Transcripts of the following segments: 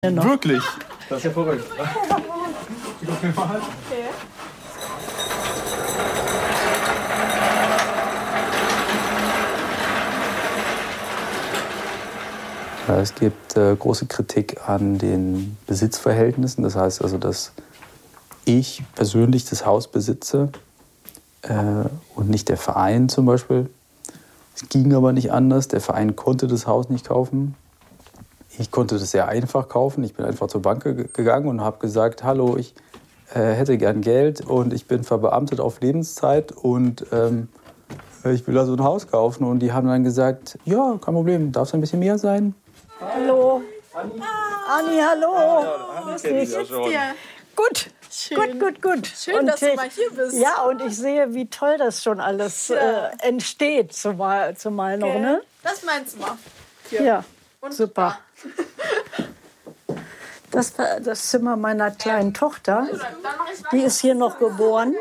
Noch. Wirklich? Das ist ja verrückt. Okay. Es gibt große Kritik an den Besitzverhältnissen. Das heißt also, dass ich persönlich das Haus besitze und nicht der Verein zum Beispiel. Es ging aber nicht anders. Der Verein konnte das Haus nicht kaufen. Ich konnte das sehr einfach kaufen. Ich bin einfach zur Bank gegangen und habe gesagt, hallo, ich hätte gern Geld und ich bin verbeamtet auf Lebenszeit und ich will da so ein Haus kaufen. Und die haben dann gesagt, ja, kein Problem, darf es ein bisschen mehr sein? Hallo. Anni, hallo. Anni kennt dich ja schon. Gut. Schön. Gut. Schön, und dass du mal hier bist. Ja, und ich sehe, wie toll das schon alles entsteht, zumal noch, Okay. ne? Das ist mein Zimmer. Hier. Ja, Und super. Das war das Zimmer meiner kleinen Tochter. Die ist hier noch geboren,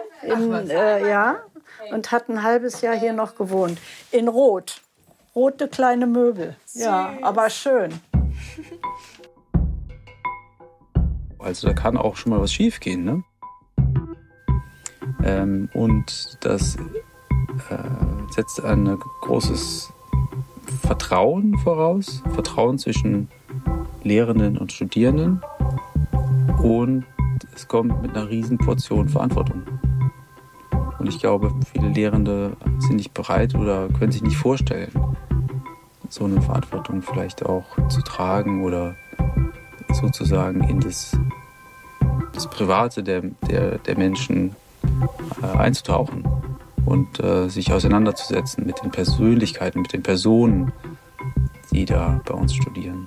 und hat ein halbes Jahr hier noch gewohnt. In Rot. Rote kleine Möbel. Ja, aber schön. Also da kann auch schon mal was schiefgehen, ne? Und das setzt ein großes Vertrauen voraus. Vertrauen zwischen Lehrenden und Studierenden. Und es kommt mit einer riesen Portion Verantwortung. Und ich glaube, viele Lehrende sind nicht bereit oder können sich nicht vorstellen, so eine Verantwortung vielleicht auch zu tragen oder sozusagen in das Private der Menschen einzutauchen und sich auseinanderzusetzen mit den Persönlichkeiten, mit den Personen, die da bei uns studieren.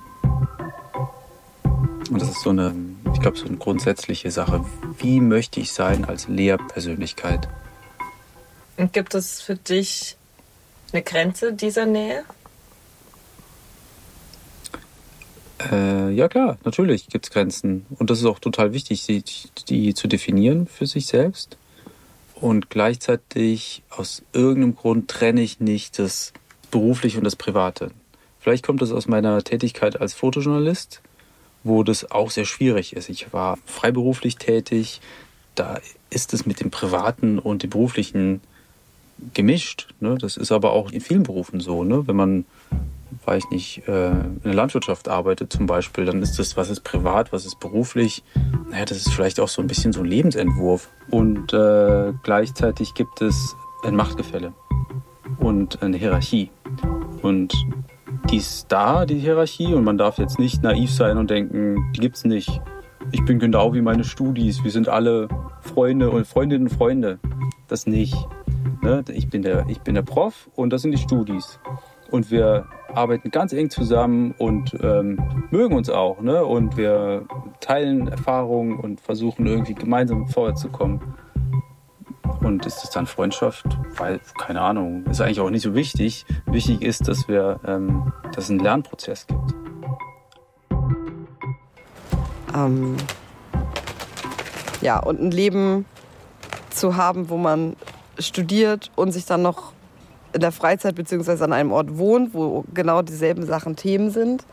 Und das ist so eine grundsätzliche Sache. Wie möchte ich sein als Lehrpersönlichkeit? Und gibt es für dich eine Grenze dieser Nähe? Ja klar, natürlich gibt es Grenzen. Und das ist auch total wichtig, die zu definieren für sich selbst. Und gleichzeitig aus irgendeinem Grund trenne ich nicht das Berufliche und das Private. Vielleicht kommt das aus meiner Tätigkeit als Fotojournalist, wo das auch sehr schwierig ist. Ich war freiberuflich tätig, da ist es mit dem Privaten und dem Beruflichen gemischt. Ne? Das ist aber auch in vielen Berufen so. Ne? Wenn man, weiß nicht, in der Landwirtschaft arbeitet zum Beispiel, dann ist das, was ist privat, was ist beruflich. Naja, das ist vielleicht auch so ein bisschen so ein Lebensentwurf. Und gleichzeitig gibt es ein Machtgefälle und eine Hierarchie. Und die ist da, die Hierarchie, und man darf jetzt nicht naiv sein und denken, die gibt's nicht. Ich bin genau wie meine Studis, wir sind alle Freunde und Freundinnen und Freunde. Das nicht. Ne? Ich bin der Prof und das sind die Studis. Und wir arbeiten ganz eng zusammen und mögen uns auch. Ne? Und wir teilen Erfahrungen und versuchen irgendwie gemeinsam vorwärts zu kommen. Und ist das dann Freundschaft? Weil, keine Ahnung, ist eigentlich auch nicht so wichtig. Wichtig ist, dass dass es einen Lernprozess gibt. Ja, und ein Leben zu haben, wo man studiert und sich dann noch in der Freizeit bzw. an einem Ort wohnt, wo genau dieselben Sachen Themen sind.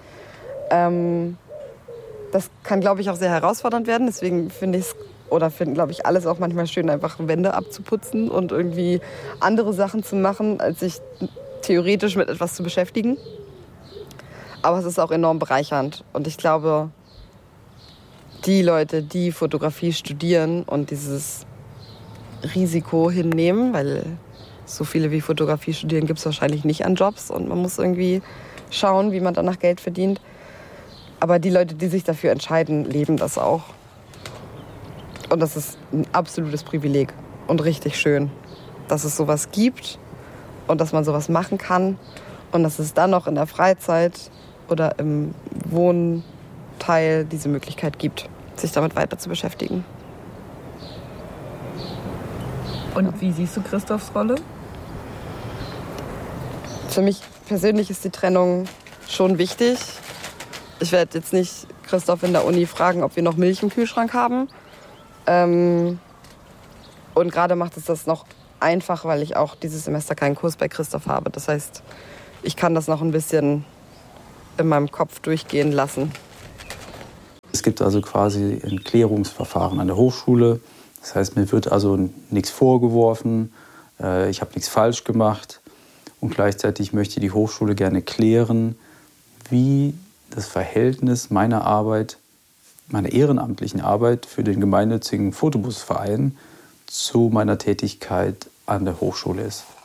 Das kann, glaube ich, auch sehr herausfordernd werden. Deswegen finden, glaube ich, alles auch manchmal schön, einfach Wände abzuputzen und irgendwie andere Sachen zu machen, als sich theoretisch mit etwas zu beschäftigen. Aber es ist auch enorm bereichernd. Und ich glaube, die Leute, die Fotografie studieren und dieses Risiko hinnehmen, weil so viele wie Fotografie studieren gibt es wahrscheinlich nicht an Jobs und man muss irgendwie schauen, wie man danach Geld verdient. Aber die Leute, die sich dafür entscheiden, leben das auch. Und das ist ein absolutes Privileg und richtig schön, dass es sowas gibt und dass man sowas machen kann und dass es dann noch in der Freizeit oder im Wohnteil diese Möglichkeit gibt, sich damit weiter zu beschäftigen. Und wie siehst du Christophs Rolle? Für mich persönlich ist die Trennung schon wichtig. Ich werde jetzt nicht Christoph in der Uni fragen, ob wir noch Milch im Kühlschrank haben. Und gerade macht es das noch einfach, weil ich auch dieses Semester keinen Kurs bei Christoph habe. Das heißt, ich kann das noch ein bisschen in meinem Kopf durchgehen lassen. Es gibt also quasi ein Klärungsverfahren an der Hochschule. Das heißt, mir wird also nichts vorgeworfen, ich habe nichts falsch gemacht. Und gleichzeitig möchte die Hochschule gerne klären, wie das Verhältnis meiner Arbeit, meiner ehrenamtlichen Arbeit für den gemeinnützigen Fotobusverein zu meiner Tätigkeit an der Hochschule ist.